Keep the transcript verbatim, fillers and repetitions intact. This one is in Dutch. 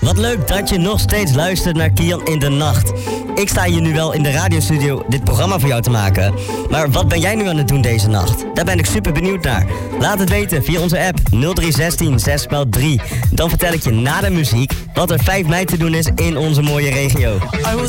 wat leuk dat je nog steeds luistert naar Kian in de Nacht. Ik sta hier nu wel in de radiostudio dit programma voor jou te maken. Maar wat ben jij nu aan het doen deze nacht? Daar ben ik super benieuwd naar. Laat het weten via onze app nul drie een zes zes drie. Dan vertel ik je na de muziek wat er vijf mei te doen is in onze mooie regio. I was